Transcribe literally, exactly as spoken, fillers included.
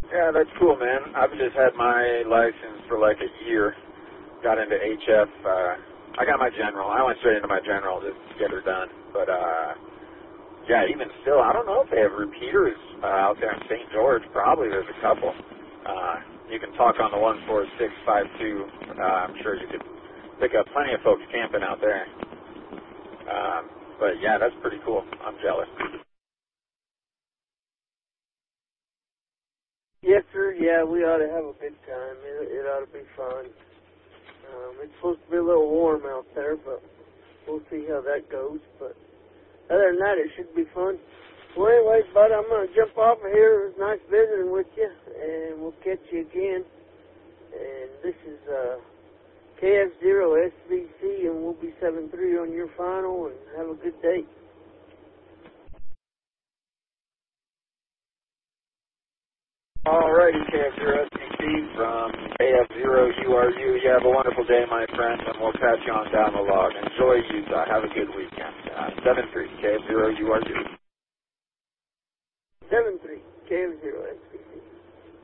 Yeah, that's cool, man. I've just had my license for like a year. Got into H F. Uh, I got my general. I went straight into my general just to get her done. But, uh, yeah, even still, I don't know if they have repeaters uh, out there in Saint George. Probably there's a couple. Uh, you can talk on the one four six five two. Uh, I'm sure you could pick up plenty of folks camping out there. Um, but, yeah, that's pretty cool. I'm jealous. Yes, sir. Yeah, we ought to have a good time. It, it ought to be fun. Um, it's supposed to be a little warm out there, but we'll see how that goes. But other than that, it should be fun. Well, anyways, bud, I'm going to jump off of here. It was nice visiting with you, and we'll catch you again. And this is uh, K F zero S V C, and we'll be seven three on your final, and have a good day. Alrighty, K F zero S V C from K F zero U R U. You have a wonderful day, my friend, and we'll catch you on down the log. Enjoy Utah. Have a good weekend. Uh, seven three, K F zero U R U. seven three, K F zero S V C.